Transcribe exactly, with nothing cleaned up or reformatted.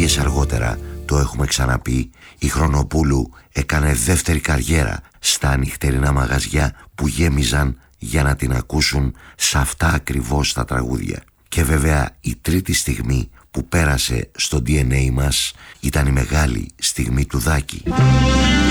δεκαετίες αργότερα, το έχουμε ξαναπεί, η Χρονοπούλου έκανε δεύτερη καριέρα στα νυχτερινά μαγαζιά που γέμιζαν για να την ακούσουν σε αυτά ακριβώς τα τραγούδια. Και βέβαια η τρίτη στιγμή που πέρασε στο ντι εν έι μας ήταν η μεγάλη στιγμή του Δάκη.